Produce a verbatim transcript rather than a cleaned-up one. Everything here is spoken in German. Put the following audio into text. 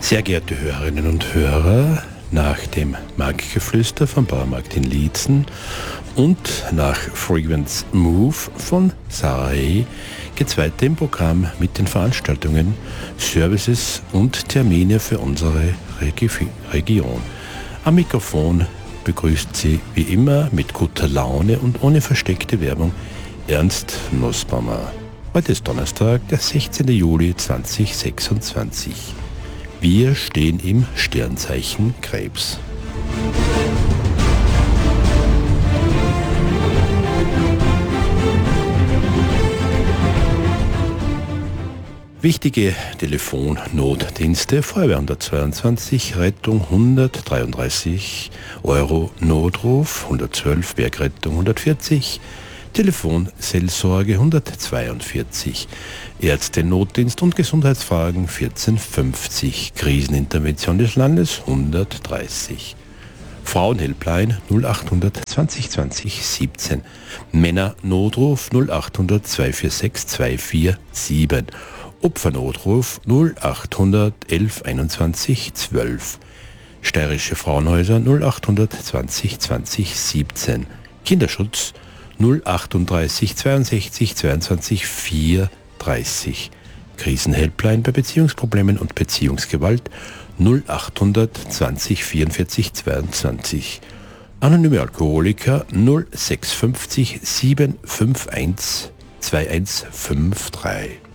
Sehr geehrte Hörerinnen und Hörer, nach dem Marktgeflüster vom Baumarkt in Liezen und nach Frequenz Move von Sarah Hay geht's weiter im Programm mit den Veranstaltungen, Services und Termine für unsere Regi- Region. Am Mikrofon begrüßt Sie wie immer mit guter Laune und ohne versteckte Werbung Ernst Nussbaumer. Heute ist Donnerstag, der sechzehnten Juli zweitausendsechsundzwanzig. Wir stehen im Sternzeichen Krebs. Wichtige Telefonnotdienste: Feuerwehr hundertzweiundzwanzig, Rettung hundertdreiunddreißig Euro, Notruf hundertzwölf, Bergrettung hundertvierzig, Telefonseelsorge hundertzweiundvierzig, Ärzte-Notdienst und Gesundheitsfragen vierzehn fünfzig, Krisenintervention des Landes hundertdreißig, Frauenhelpline null achthundert zwanzig zwanzig siebzehn, Männernotruf null achthundert zweihundertsechsundvierzig zweihundertsiebenundvierzig, Opfernotruf null achthundert elf einundzwanzig zwölf, Steirische Frauenhäuser null achthundert zwanzig zwanzig siebzehn, Kinderschutz null achtunddreißig zweiundsechzig zweiundzwanzig vierunddreißig, Krisenhelpline bei Beziehungsproblemen und Beziehungsgewalt null achthundert zwanzig vierundvierzig zweiundzwanzig, Anonyme Alkoholiker null sechshundertfünfzig sieben fünf eins zwei eins fünf drei.